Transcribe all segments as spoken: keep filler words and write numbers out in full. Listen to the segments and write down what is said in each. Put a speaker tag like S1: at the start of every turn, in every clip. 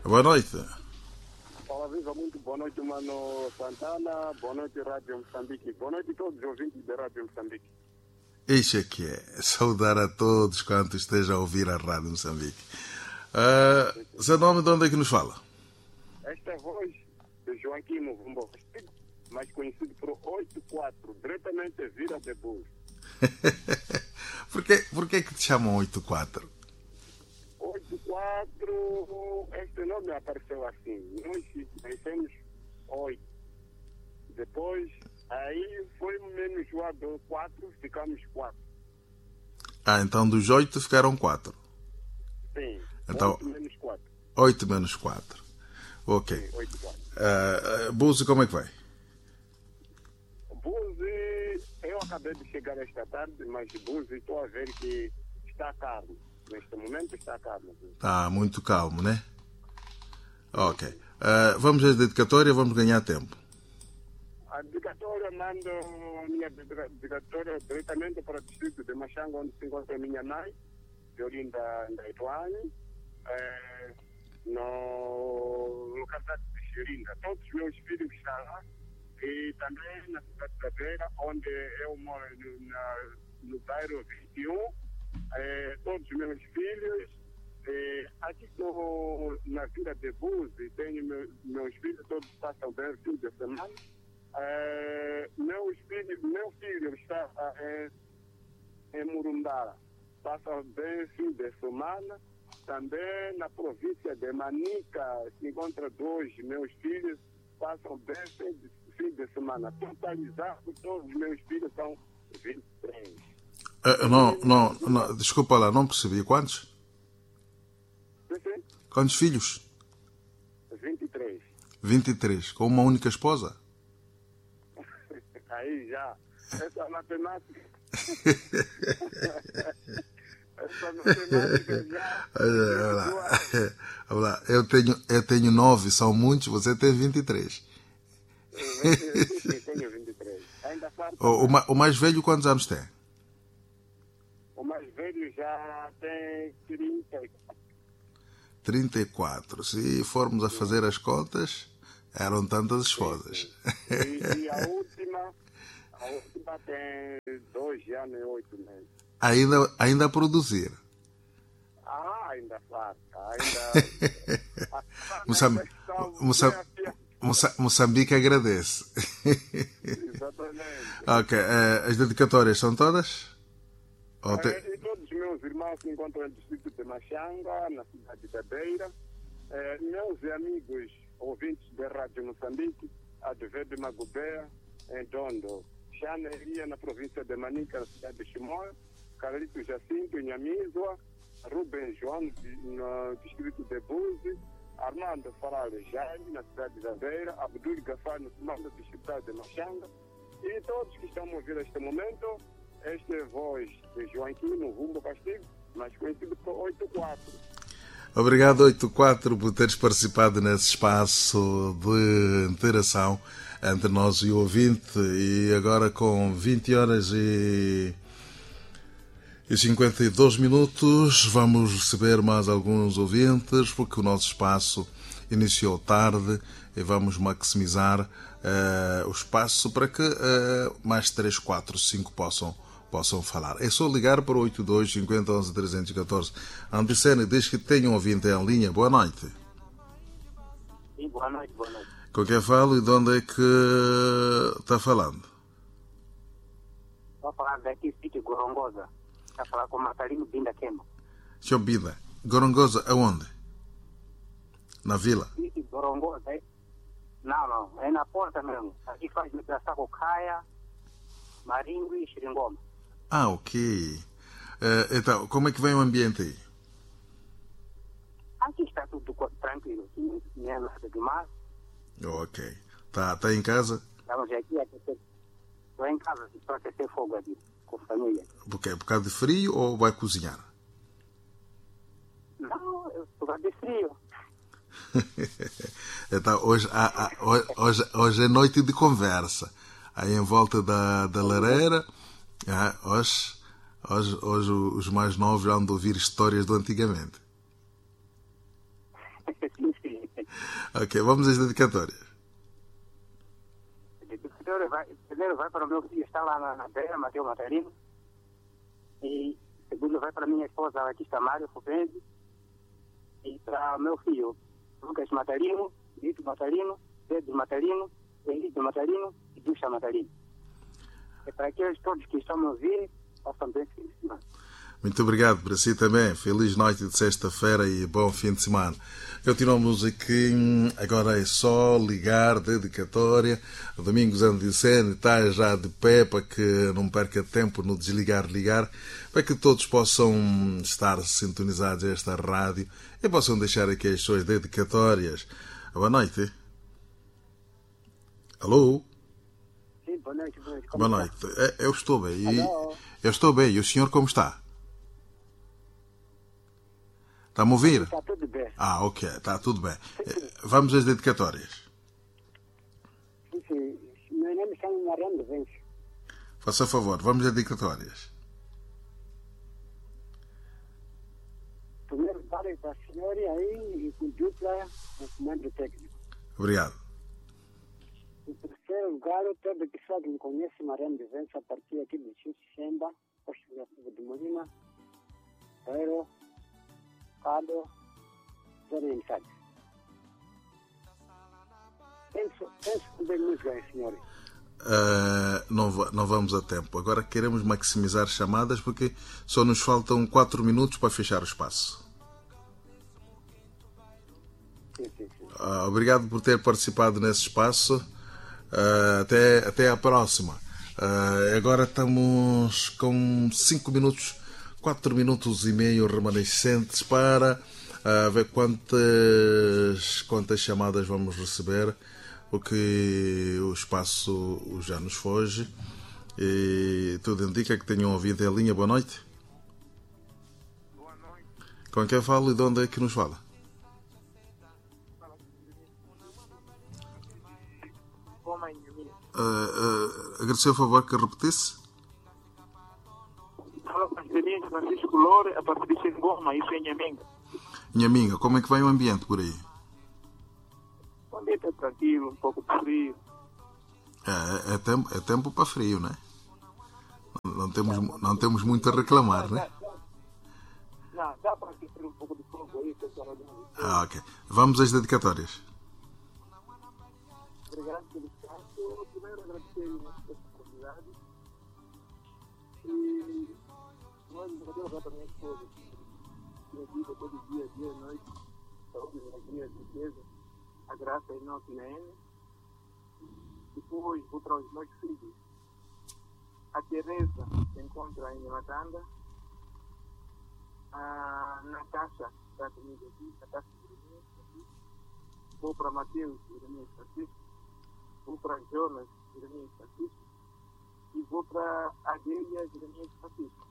S1: Boa noite.
S2: Fala, Viva, muito boa noite, Mano Santana. Boa noite, Rádio Moçambique. Boa noite a todos os ouvintes da Rádio Moçambique.
S1: Isso é que é. Saudar a todos quantos estejam a ouvir a Rádio Moçambique. Uh, seu nome, de onde é que nos fala?
S2: Esta voz de Joaquim Muvumbo, mais conhecido por oito quatro, diretamente Vila de Bus.
S1: por, que, por que que te chamam oito quatro?
S2: oito quatro, este nome apareceu assim. Nós nascemos oito. Depois, aí foi menos joado quatro, ficamos quatro.
S1: Ah, então dos oito ficaram quatro.
S2: Sim,
S1: então,
S2: oito menos quatro.
S1: oito menos quatro. Ok.
S2: Sim, oito quatro.
S1: Uh, Buzi, como é que vai?
S2: Buzi, eu acabei de chegar esta tarde, mas Buzi, estou a ver que está calmo. Neste momento está calmo.
S1: Está muito calmo, né? Ok. Uh, vamos às dedicatórias, vamos ganhar tempo.
S2: A dedicatória, mando a minha dedicatória diretamente para o distrito de Machanga, onde se encontra a minha mãe, Violinda Ndaituane, é, no localidade de Xirinda. Todos os meus filhos estão lá, e também na cidade da Beira, onde eu moro no, na, no bairro vinte e um. É, todos os meus filhos, é, aqui no, na Vila de Buzi, tenho meu, meus filhos, todos passam bem o fim de semana. É, meus filhos, meu filho está é, em Murundara, passa bem o fim de semana. Também na província de Manica se encontra dois meus filhos, passam bem o fim de semana. Totalizado, todos os meus filhos são vinte e três.
S1: Uh, não, não, não, desculpa lá, não percebi. Quantos?
S2: Sim.
S1: Quantos filhos?
S2: vinte e três.
S1: vinte e três. Com uma única esposa?
S2: Aí já. Essa matemática. Essa matemática já.
S1: Olha lá. Olha lá. Eu tenho, eu tenho nove, são muitos, você tem vinte e três.
S2: Eu tenho vinte e três. Ainda falta.
S1: O, o, o mais velho, quantos anos tem?
S2: O mais velho já tem trinta e quatro.
S1: trinta e quatro. Se formos a fazer as contas, eram tantas esposas.
S2: E, e a última, a última tem dois anos e oito meses.
S1: Ainda, ainda a produzir.
S2: Ah, ainda falta. Ainda.
S1: Moçambique, Moça, Moçambique agradece.
S2: Exatamente.
S1: Ok. Uh, as dedicatórias são todas?
S2: É, e todos os meus irmãos se encontram no distrito de Machanga, na cidade da Beira. É, meus amigos ouvintes da Rádio Moçambique, Adver de Magubé, em Dondo, Xaneria, na província de Manica, na cidade de Chimoio, Carlito Jacinto, em Nhamisua, Rubem João, no distrito de Buzi, Armando Faral Jaime, na cidade da Beira, Abdul Gafar, no comando distrital de Machanga, e todos que estão a ouvir neste momento. Esta é a voz de Joaquim Muvumbo Castigo, mais conhecido por oito quatro.
S1: Obrigado, oito quatro, por teres participado nesse espaço de interação entre nós e o ouvinte. E agora, com vinte horas e cinquenta e dois minutos, vamos receber mais alguns ouvintes, porque o nosso espaço iniciou tarde e vamos maximizar uh, o espaço para que uh, mais três, quatro, cinco possam possam falar. É só ligar para o oito dois cinco zero um um três um quatro. Andicene diz que tem um ouvinte em linha. Boa noite.
S2: Sim, boa noite, boa noite.
S1: Com quem falo e de onde é que está falando?
S3: Estou falando daqui, sítio Gorongosa. Está falando com Marcelino Binda Quema.
S1: Seu Binda. Gorongosa, aonde? Na vila?
S3: Sítio Gorongosa, é? Não, não, é na porta mesmo. Aqui faz migração com Caia, Maringo e Xiringoma.
S1: Ah, ok. Uh, então, como é que vem o ambiente aí?
S3: Aqui está tudo tranquilo, não é nada demais.
S1: Ok. Está tá em casa?
S3: Estamos aqui a aquecer. Estou em casa, estou a aquecer fogo aqui, com a família.
S1: Por quê? Por causa de frio ou vai cozinhar?
S3: Não, eu estou de frio.
S1: Então, hoje, hoje, hoje é noite de conversa. Aí em volta da, da lareira, ah, hoje, hoje, hoje os mais novos já andam a ouvir histórias do antigamente. Ok, vamos às dedicatórias.
S3: A dedicatória vai, primeiro vai para o meu filho, está lá na, na beira, Mateus Matarino. E segundo vai para minha esposa, aqui está Mário Fupende. E para meu filho, Lucas Matarino, Lito Matarino, Pedro Matarino, Henrique Matarino e Ducha Matarino. E para aqueles todos que estão a ouvir, possam bem feliz semana.
S1: Muito obrigado para si também. Feliz noite de sexta-feira e bom fim de semana. Continuamos aqui. Agora é só ligar, dedicatória. O Domingos Andicene está já de pé para que não perca tempo no desligar, ligar, para que todos possam estar sintonizados a esta rádio e possam deixar aqui as suas dedicatórias. Boa noite. Alô?
S3: Sim, boa noite. Boa noite.
S1: Boa noite. Eu estou bem. E eu estou bem. E o senhor como está? Está-me a ouvir?
S3: Está tudo bem.
S1: Ah, ok. Está tudo bem. Vamos às dedicatórias.
S3: Sim, sim. Meu nome é Mariano Vence.
S1: Faça favor. Vamos às dedicatórias.
S3: Primeiro para a senhora aí e com dupla no comando técnico.
S1: Obrigado.
S3: Em terceiro lugar, todo pessoal que me conhece, Mariano Vence, a partir aqui de Xixemba, posto de Molina, Aero, Cado, Zona Inside. Penso, penso que bem música, senhores.
S1: Uh, não, não vamos a tempo. Agora queremos maximizar chamadas porque só nos faltam quatro minutos para fechar o espaço.
S3: Sim, sim, sim.
S1: Uh, obrigado por ter participado nesse espaço. Uh, até, até a próxima. Uh, agora estamos com cinco minutos, quatro minutos e meio remanescentes para uh, ver quantas, quantas chamadas vamos receber, porque o espaço já nos foge e tudo indica que tenham ouvido a linha. Boa noite.
S2: Boa noite.
S1: Com quem falo e de onde é que nos fala? Uh, uh, agradecer o favor que repetisse.
S4: Fala com a experiência Francisco Loure, a partir de Xengoma, isso é Nhaminga.
S1: Nhaminga, como é que vai o ambiente por aí?
S4: O ambiente é tranquilo, um pouco de frio.
S1: É, é, tempo, é tempo para frio, né? Não, não, temos, não temos muito a reclamar, né?
S4: Não, dá para aquecer um pouco de fogo aí.
S1: Ah, ok. Vamos às dedicatórias.
S4: Obrigado pelo espaço. Primeiro agradecer essa oportunidade. E nós agradecemos a minha esposa. Minha vida todo dia, dia e noite. Saúde, alegria, riqueza. A graça é nossa na N. Depois vou para os meus filhos. A Teresa se encontra em Matanda. A Natasha está comigo aqui. Natasha Jeremias aqui. Vou para Mateus Jeremias Francisco. Vou para Jonas Jeremias Francisco. E vou para Adélia Jeremias Francisco.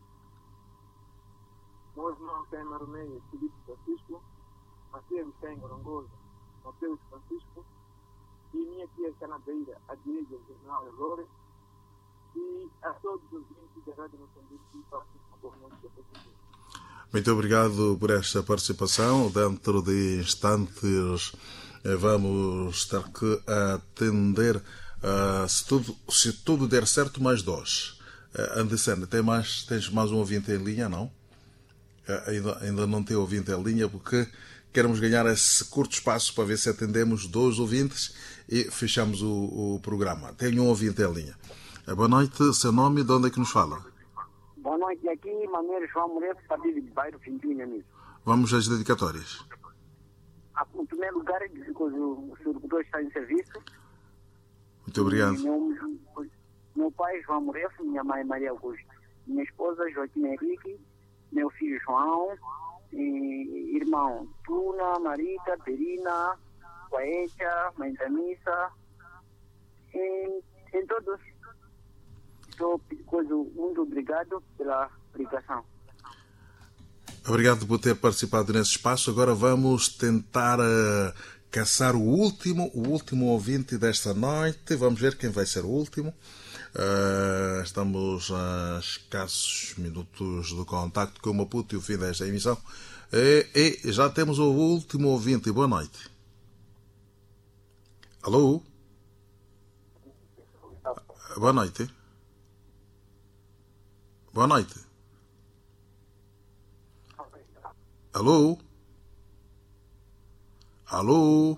S4: Meu irmão está em Maromeia, Filipe Francisco. Mateus está em Gorongosa, Mateus Francisco. E minha tia está na beira, Adélia Jeremias Loure. E a todos os ouvintes da Rádio Moçambique participam conosco depois do dia.
S1: Muito obrigado por esta participação. Dentro de instantes vamos ter que atender, uh, se, tudo, se tudo der certo, mais dois. Uh, Andicene, tem mais, tens mais um ouvinte em linha, não? Uh, ainda, ainda não tem ouvinte em linha porque queremos ganhar esse curto espaço para ver se atendemos dois ouvintes e fechamos o, o programa. Tenho um ouvinte em linha. Uh, boa noite, seu nome e de onde é que nos fala?
S3: Boa noite, aqui Manuel João Moreira, partido de bairro Fintinha mesmo.
S1: Vamos às dedicatórias.
S3: Em primeiro lugar, o surfador está em serviço.
S1: Muito obrigado.
S3: Meu, meu pai, João Moreira, minha mãe, Maria Augusta. Minha esposa, Joaquim Henrique. Meu filho, João. E, irmão, Tuna, Marita, Perina, Guaecha, Mãe da Missa. Em, em todos. Estou, muito obrigado pela ligação.
S1: Obrigado por ter participado nesse espaço. Agora vamos tentar uh, caçar o último, o último ouvinte desta noite. Vamos ver quem vai ser o último. Uh, estamos a escassos minutos do contacto com o Maputo e o fim desta emissão. E, e já temos o último ouvinte. Boa noite. Alô? Boa noite. Boa noite. Alô? Alô?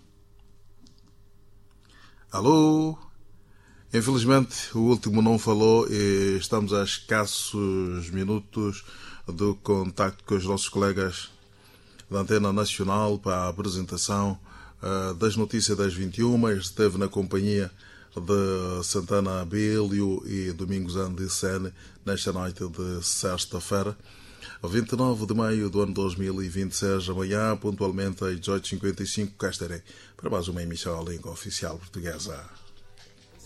S1: Alô? Infelizmente, o último não falou e estamos a escassos minutos do contacto com os nossos colegas da Antena Nacional para a apresentação uh, das notícias das vinte e uma. Esteve na companhia de Santana Abílio e Domingos Andicene nesta noite de sexta-feira, vinte e nove de maio do ano dois mil e vinte e seis. Amanhã, pontualmente às dezoito e cinquenta e cinco, cá estarei para mais uma emissão à língua oficial portuguesa.